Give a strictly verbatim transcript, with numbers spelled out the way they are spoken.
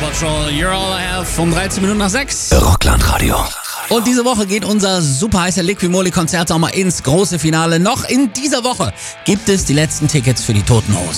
Patrol, You're All I Have um dreizehn Minuten nach sechs. Rockland-Radio. Und diese Woche geht unser super heißer Liquimoli-Konzert auch mal ins große Finale. Noch in dieser Woche gibt es die letzten Tickets für die Toten Hosen.